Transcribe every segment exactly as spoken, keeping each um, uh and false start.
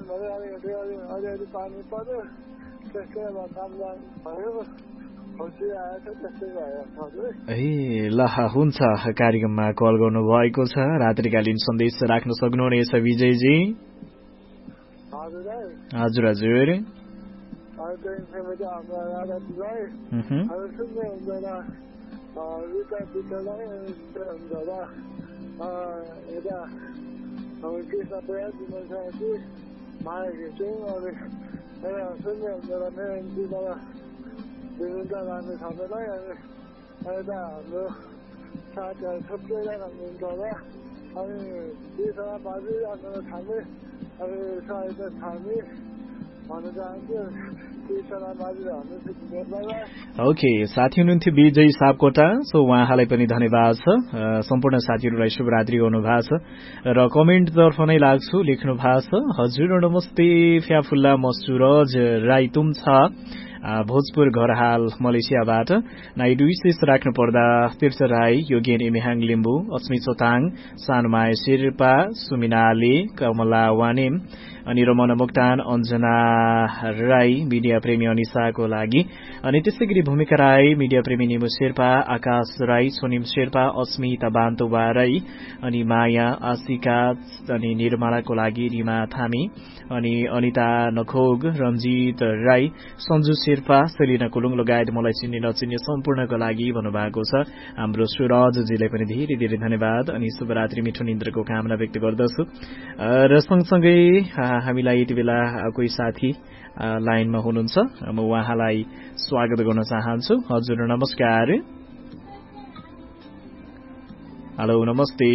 भने अलिकति अलिअलि पानी पर्यो त्यसकै अब काम जानु भयो ए ल हुन्छ कार्यक्रममा कल गर्नु भएको छ रात्रिकालीन सन्देश राख्न सक्नुहुनेछ विजयजी हजुर हजुर विभिन्न राम्रो सबैलाई अनि यता हाम्रो साथीहरू थुप्रैजना हुनुहुन्छ होला अनि दुईजना बाजी आफ्नो छाने अनि सहायता छाने भन्न चाहन्छु दुईजना बाजी भन्नु ओके साथी हुनुहुन्थ्यो विजय सापकोटा सो उहाँलाई पनि धन्यवाद छ सम्पूर्ण साथीहरूलाई शुभरात्रि गर्नु भएको छ र कमेन्टतर्फ नै लाग्छु लेख्नु भएको छ हजुर नमस्ते फ्याफुल्ला म सुरज राई तुम छ भोजपुर घर हाल मलेसियाबाट नाइडु विशेष राख्नु पर्दा तीर्थ राई योगेन एमेहाङ लिम्बू अस्मी चोताङ सानुमाया शेर्पा सुमिनाले कमला वानेम अनि रमना मोक्तान अञ्जना राई मिडिया प्रेमी अनिसाको लागि अनि त्यसै गरी भूमिका राई मिडिया प्रेमी निमु शेर्पा आकाश राई सोनिम शेर्पा अस्मिता बान्तोबा राई अनि माया आशिका अनि निर्मलाको लागि रिमा थामी अनि अनिता नखोग रञ्जित राई सञ्जु शेर्पा सेलिना कुलुङ लगायत मलाई चिन्ने नचिन्ने सम्पूर्णको लागि भन्नुभएको छ हाम्रो सुरजजीलाई पनि धेरै धेरै धन्यवाद अनि शुभरात्रि मिठो निन्द्रको कामना व्यक्त गर्दछु र सँगसँगै हामीलाई यति बेला कोही साथी लाइनमा हुनुहुन्छ म उहाँलाई स्वागत गर्न चाहन्छु हजुर नमस्कार हेलो नमस्ते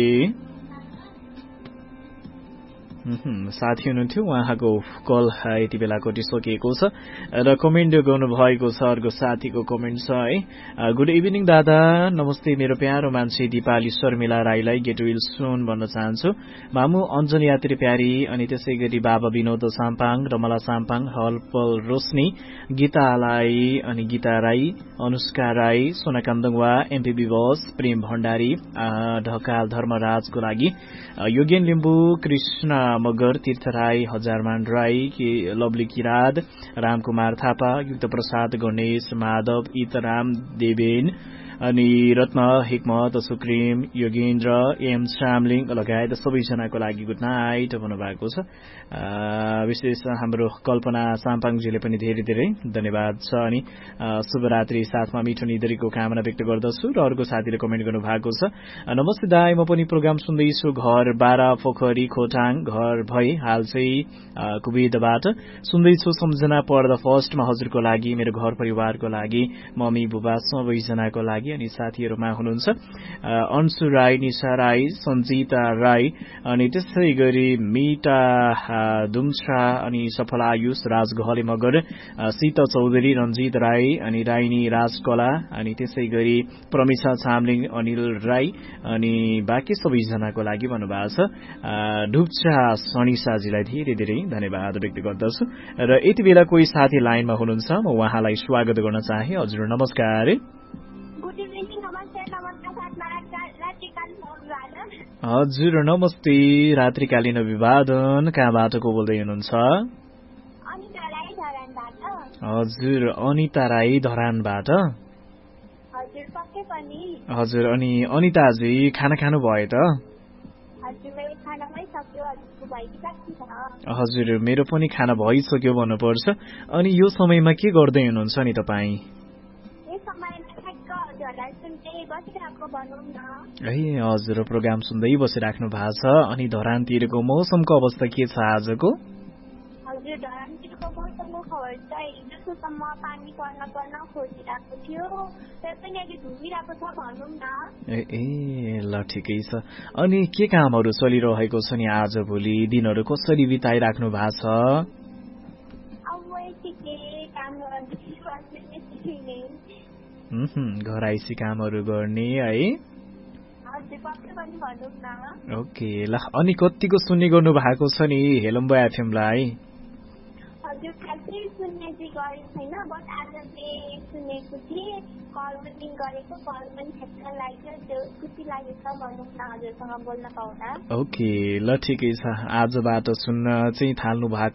साथी हुनुहुन्थ्यो उहाँको कल यति बेला कटिसकिएको छ र कमेन्ट गर्नुभएको छ अर्को साथीको कमेन्ट छ है गुड इभिनिङ दादा नमस्ते मेरो प्यारो मान्छे दिपाली शर्मिला राईलाई गेट विल सुन भन्न चाहन्छु मामु अञ्जन यात्री प्यारी अनि त्यसै गरी बाबा विनोद साम्पाङ रमला साम्पाङ हलपल रोशनी गीतालाई अनि गीता राई अनुष्का राई सोना कान्दङवा एमपीबी बस प्रेम भण्डारी ढकाल धर्मराजको लागि योगेन लिम्बू कृष्ण मगर तीर्थ राई हजारमान राई लवली किराद रामकुमार थापा युक्त प्रसाद गणेश माधव इतराम देवेन अनि रत्न हिकमत सुक्रिम योगेन्द्र एम श्यामलिङ लगायत सबैजनाको लागि गुड नाइट भन्नुभएको छ विशेष हाम्रो कल्पना साम्पाङजीले पनि धेरै धेरै धन्यवाद छ अनि शुभरात्रि साथमा मिठो निद्रीको कामना व्यक्त गर्दछु र अर्को साथीले कमेन्ट गर्नु भएको छ नमस्ते दाई म पनि प्रोग्राम सुन्दैछु घर बाह्र पोखरी खोटाङ घर भई हाल चाहिँ कुवेतबाट सुन्दैछु सम्झना पर्दा फर्स्टमा हजुरको लागि मेरो घर परिवारको लागि मम्मी बुबा सबैजनाको लागि अनि साथीहरूमा हुनुहुन्छ अन्सु राई निशा राई सञ्जिता राई अनि त्यसै गरी मिटा दुम्छा अनि सफल आयुष राज घले मगर सीता चौधरी रञ्जित राई अनि राइनी राजकला अनि त्यसै गरी प्रमिसा छामलिङ अनिल राई अनि बाँकी सबैजनाको लागि भन्नुभएको छ ढुप्छा सनिसाजीलाई धेरै धेरै धन्यवाद व्यक्त गर्दछु र यति बेला कोही साथी लाइनमा हुनुहुन्छ म उहाँलाई स्वागत गर्न चाहे हजुर नमस्कार हजुर नमस्ते रात्रिकालीन अभिवादन कहाँबाट को बोल्दै हुनुहुन्छ हजुर अनिता राई धरानबाट हजुर अनि अनिताजी खाना खानु भयो त हजुर मेरो पनि खाना भइसक्यो भन्नुपर्छ अनि यो समयमा के गर्दै हुनुहुन्छ नि तपाईँ ए हजुर प्रोग्राम सुन्दै बसिराख्नु भएको छ अनि धरानतिरको मौसमको अवस्था के छ आजको ए ल ठिकै छ अनि के कामहरू चलिरहेको छ नि आज भोलि दिनहरू कसरी बिताइराख्नु भएको छ घराइसी कामहरू गर्ने है ओके ल अनि कतिको सुन्ने गर्नु भएको छ नि हेलम्बा एफएमलाई ओके ल ठिकै छ आजबाट सुन्न चाहिँ थाल्नु भएको